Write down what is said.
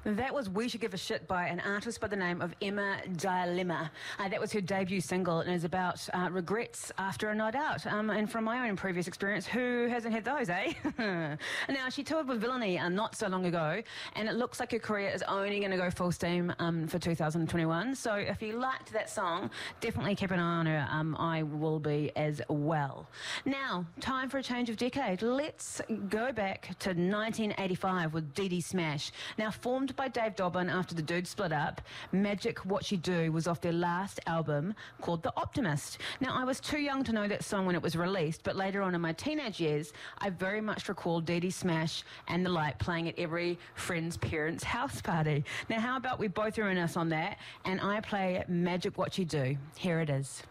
That was We Should Give a Shit by an artist by the name of Emma Dilemma. That was her debut single and is about regrets after a night out. And from my own previous experience, who hasn't had those, eh? Now, she toured with Villainy not so long ago, and it looks like her career is only going to go full steam for 2021. So if you liked that song, definitely keep an eye on her. I will be as well. Now, time for a change of decade. Let's go back to 1985 with Dee Dee Smash. Now, formed by Dave Dobbin after the Dudes split up, Magic What You Do was off their last album called The Optimist. Now, I was too young to know that song when it was released, but later on in my teenage years, I very much recall Dee Dee Smash and The Light playing at every friend's parents' house party. Now, how about we both reminisce on that, and I play Magic What You Do. Here it is.